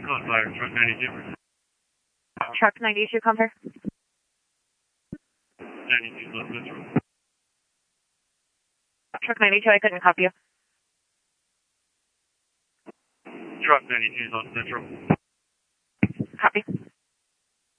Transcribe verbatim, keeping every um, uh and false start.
Code fire, truck ninety-two. Truck ninety-two, compare. ninety-two, left central. Truck ninety-two, I couldn't copy you. Truck ninety-two, left central.